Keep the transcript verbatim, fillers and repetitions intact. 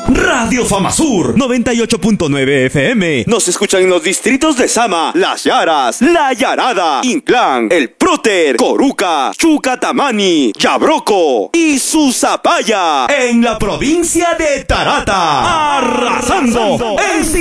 Radio Famasur noventa y ocho punto nueve F M. Nos escuchan en los distritos de Sama, Las Yaras, La Yarada, Inclán, El Próter, Coruca, Chucatamani, Yabroco y Susapaya, en la provincia de Tarata. Arrasando en